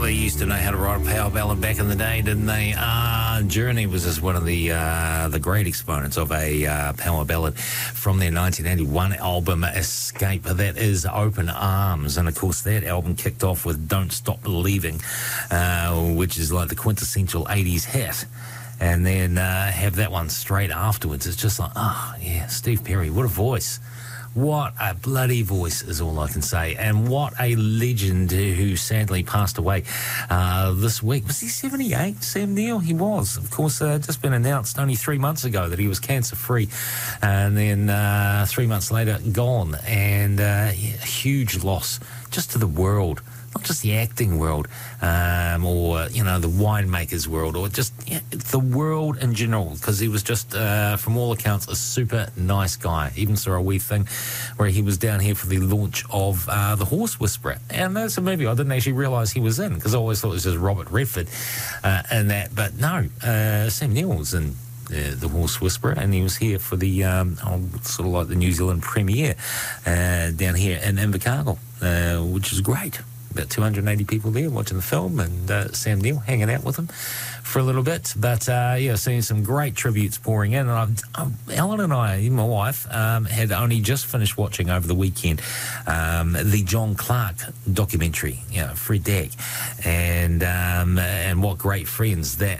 They used to know how to write a power ballad back in the day, didn't they? Journey was just one of the great exponents of a power ballad from their 1981 album, Escape. That is Open Arms. And, of course, that album kicked off with Don't Stop Believing, which is like the quintessential 80s hit. And then have that one straight afterwards. It's just like, oh, yeah, Steve Perry, what a voice. What a bloody voice is all I can say. And what a legend who sadly passed away this week. Was he 78, Sam Neill? He was. Of course, just been announced only 3 months ago that he was cancer-free. And then 3 months later, gone. And yeah, a huge loss just to the world. Not just the acting world or, you know, the winemakers world or just the world in general, because he was just, from all accounts, a super nice guy. Even saw a wee thing where he was down here for the launch of The Horse Whisperer. And that's a movie I didn't actually realise he was in, because I always thought it was just Robert Redford in that. But no, Sam Neill was in The Horse Whisperer, and he was here for the sort of like the New Zealand premiere down here in Invercargill, which is great. About 280 people there watching the film, and Sam Neill hanging out with them for a little bit. But yeah, seeing some great tributes pouring in. And Ellen and I, my wife, had only just finished watching over the weekend the John Clark documentary, you know, Fred Dagg, and what great friends that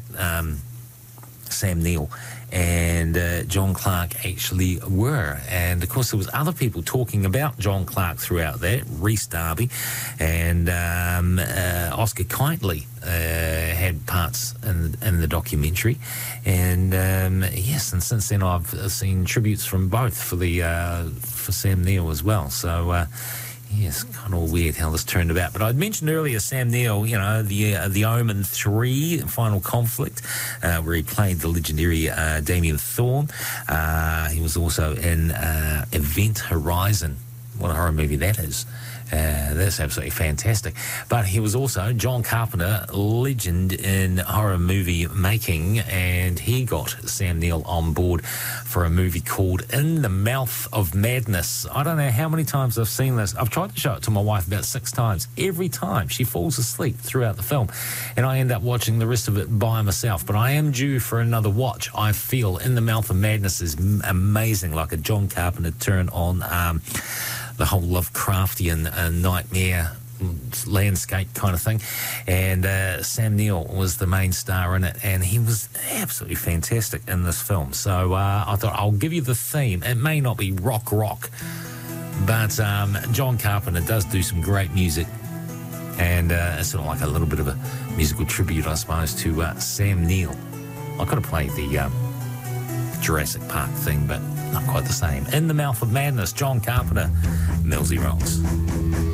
Sam Neill and John Clark actually were. And of course there was other people talking about John Clark throughout that. Rhys Darby and Oscar Kitely had parts in the documentary. And yes, and since then I've seen tributes from both for Sam Neill as well. So yes, kind of weird how this turned about. But I'd mentioned earlier Sam Neill, you know, the Omen 3, Final Conflict, where he played the legendary Damien Thorne. He was also in Event Horizon. What a horror movie that is. That's absolutely fantastic. But he was also John Carpenter, legend in horror movie making, and he got Sam Neill on board for a movie called In the Mouth of Madness. I don't know how many times I've seen this. I've tried to show it to my wife about 6 times. Every time she falls asleep throughout the film, and I end up watching the rest of it by myself. But I am due for another watch, I feel. In the Mouth of Madness is amazing, like a John Carpenter turn on the whole Lovecraftian nightmare landscape kind of thing. And Sam Neill was the main star in it, and he was absolutely fantastic in this film. So I thought I'll give you the theme. It may not be rock, but John Carpenter does do some great music, and it's sort of like a little bit of a musical tribute, I suppose, to Sam Neill. I could have played the Jurassic Park thing, but not quite the same. In the Mouth of Madness, John Carpenter, Millsy Rolls.